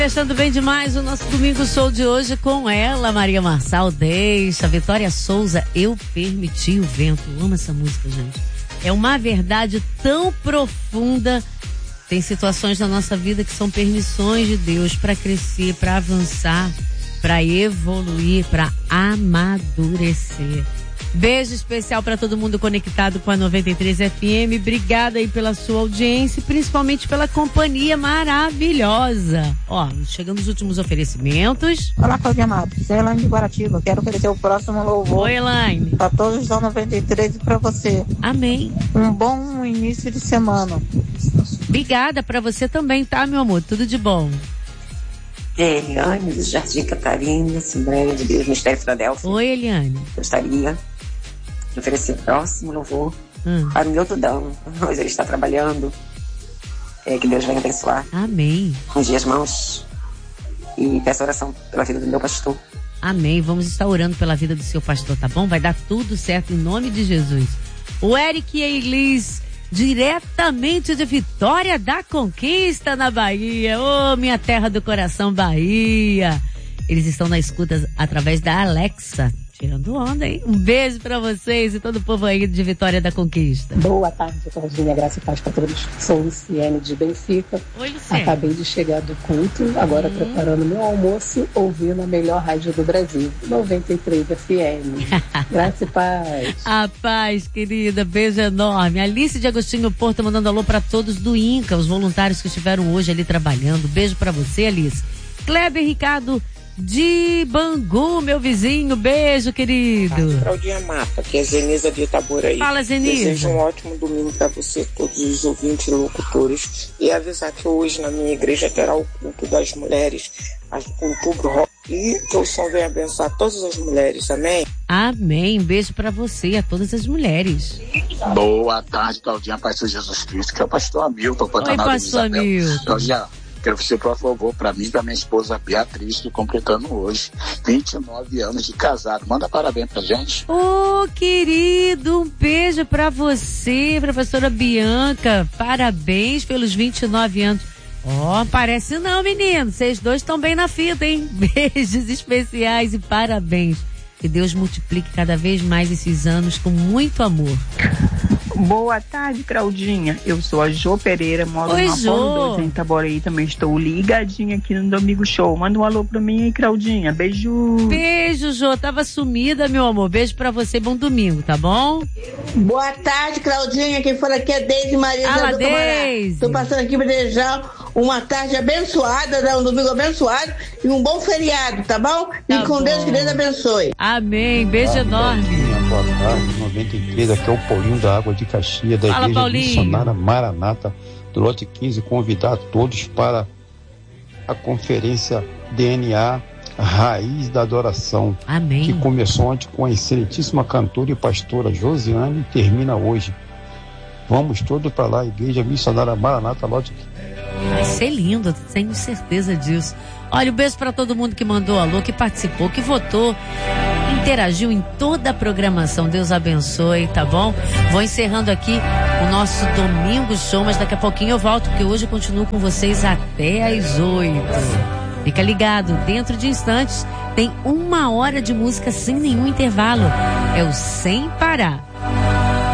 Fechando bem demais o nosso Domingo Show de hoje com ela, Maria Marçal Deixa, Vitória Souza, Eu Permiti o Vento. Eu amo essa música, gente. É uma verdade tão profunda. Tem situações na nossa vida que são permissões de Deus para crescer, para avançar, para evoluir, para amadurecer. Beijo especial para todo mundo conectado com a 93 FM. Obrigada aí pela sua audiência e principalmente pela companhia maravilhosa. Ó, chegando os últimos oferecimentos. Olá, Claudia Matos. É Elaine de Guaratiba. Quero oferecer o próximo louvor. Oi, Elaine. Para todos da 93 e para você. Amém. Um bom início de semana. Obrigada para você também, tá, meu amor? Tudo de bom. Eliane, do Jardim Catarina, Assembleia de Deus, Mistério Filadélfia. Oi, Eliane. Gostaria de oferecer o próximo louvor para o meu Tudão. Hoje ele está trabalhando. Que Deus venha abençoar. Amém. Unge as mãos e peço oração pela vida do meu pastor. Amém. Vamos estar orando pela vida do seu pastor, tá bom? Vai dar tudo certo em nome de Jesus. O Eric e a Elis, diretamente de Vitória da Conquista, na Bahia. Ô, minha terra do coração, Bahia. Eles estão na escuta através da Alexa. Tirando onda, hein? Um beijo pra vocês e todo o povo aí de Vitória da Conquista. Boa tarde, Claudinha. Graça e paz pra todos. Sou Luciene de Benfica. Oi, Luciene. Acabei de chegar do culto, agora preparando meu almoço, ouvindo a melhor rádio do Brasil, 93 FM. Graça e paz. A paz, querida. Beijo enorme. Alice de Agostinho Porto mandando alô pra todos do INCA, os voluntários que estiveram hoje ali trabalhando. Beijo pra você, Alice. Kleber Ricardo de Bangu, meu vizinho, beijo, querido. Claudinha Mata, que é Zenisa de Itaboraí. Fala, Zenisa. Desejo um ótimo domingo para você, todos os ouvintes e locutores, e avisar que hoje na minha igreja terá o culto das mulheres, o Outubro Rock, e que o som venha abençoar todas as mulheres, amém? Amém, beijo para você e a todas as mulheres. Boa tarde, Claudinha, pastor Jesus Cristo, que é o pastor Hamilton. Oi, pastor Hamilton. Claudinha, quero oferecer o louvor para mim e para minha esposa Beatriz, que completando hoje 29 anos de casado. Manda parabéns pra gente. Ô, querido, um beijo pra você, professora Bianca. Parabéns pelos 29 anos. Ó, parece não, menino. Vocês dois estão bem na fita, hein? Beijos especiais e parabéns. Que Deus multiplique cada vez mais esses anos com muito amor. Boa tarde, Claudinha. Eu sou a Jô Pereira, moro Oi, no Apolo 2 em Itaboraí. Também estou ligadinha aqui no Domingo Show. Manda um alô pra mim aí, Claudinha. Beijo. Beijo, Jô. Tava sumida, meu amor. Beijo pra você. Bom domingo, tá bom? Boa tarde, Claudinha. Quem fala aqui é Deise Maria. Fala, Deise. Tô passando aqui pra desejar uma tarde abençoada, né? Um domingo abençoado e um bom feriado, tá bom? Tá e com bom. Deus, que Deus abençoe. Amém. Beijo enorme. Boa tarde, 93. Aqui é o Paulinho da Água de Caxias, da Fala, Igreja Paulinho. Missionária Maranata, do lote 15. Convidar todos para a conferência DNA Raiz da Adoração. Amém. Que começou ontem com a excelentíssima cantora e pastora Josiane e termina hoje. Vamos todos para lá, Igreja Missionária Maranata, lote 15. Vai ser lindo, tenho certeza disso. Olha, um beijo para todo mundo que mandou alô, que participou, que votou, interagiu em toda a programação. Deus abençoe, tá bom? Vou encerrando aqui o nosso Domingo Show, mas daqui a pouquinho eu volto, porque hoje eu continuo com vocês até às 8. Fica ligado, dentro de instantes tem 1 hora de música sem nenhum intervalo. É o Sem Parar.